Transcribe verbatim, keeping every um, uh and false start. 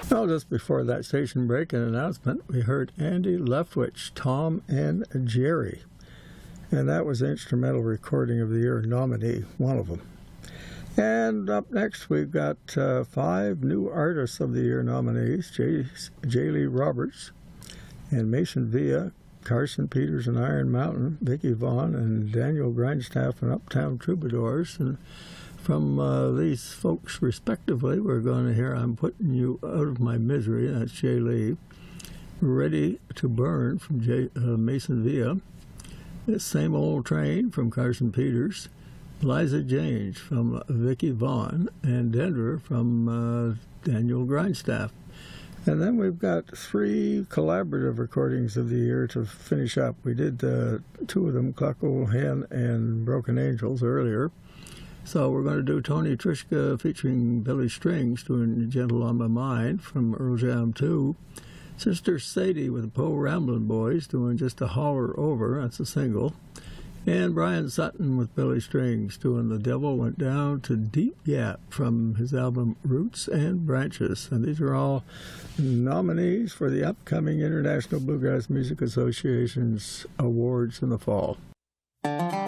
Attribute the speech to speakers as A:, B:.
A: Well, just before that station break and announcement, we heard Andy Leftwich, Tom and Jerry. And that was the Instrumental Recording of the Year nominee, one of them. And up next, we've got uh, five new Artists of the Year nominees, J. J. Lee Roberts and Mason Villa, Carson Peters and Iron Mountain, Vicky Vaughn and Daniel Grindstaff and Uptown Troubadours. And from uh, these folks, respectively, we're going to hear I'm Putting You Out of My Misery, that's Jay Lee. Ready to Burn from J, uh, Mason Villa. This Same Old Train from Carson Peters. Liza James from Vicky Vaughn. And Denver from uh, Daniel Grindstaff. And then we've got three collaborative recordings of the year to finish up. We did uh, two of them, Cluck Old Hen and Broken Angels, earlier. So we're going to do Tony Trischka featuring Billy Strings doing Gentle on My Mind from Earl Jam two. Sister Sadie with the Poe Ramblin' Boys doing Just a Holler Over, that's a single. And Brian Sutton with Billy Strings doing The Devil Went Down to Deep Gap from his album Roots and Branches. And these are all nominees for the upcoming International Bluegrass Music Association's awards in the fall.